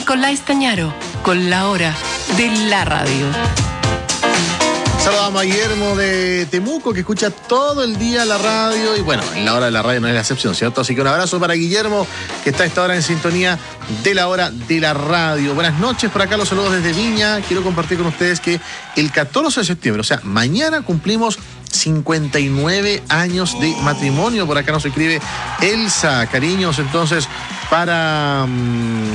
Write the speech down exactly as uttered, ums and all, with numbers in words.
Nicolás Stañaro, con la hora de la radio. Saludamos a Guillermo de Temuco, que escucha todo el día la radio. Y bueno, en la hora de la radio no es la excepción, ¿cierto? Así que un abrazo para Guillermo, que está a esta hora en sintonía de la hora de la radio. Buenas noches, por acá los saludos desde Viña. Quiero compartir con ustedes que el catorce de septiembre, o sea, mañana cumplimos cincuenta y nueve años de matrimonio. Por acá nos escribe Elsa. Cariños, entonces, para... Mmm,